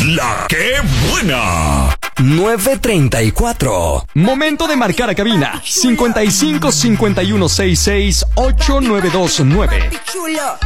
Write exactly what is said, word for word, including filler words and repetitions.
La que buena. nueve treinta y cuatro. Momento de marcar a cabina. cincuenta y cinco cincuenta y uno sesenta y seis ocho nueve dos nueve.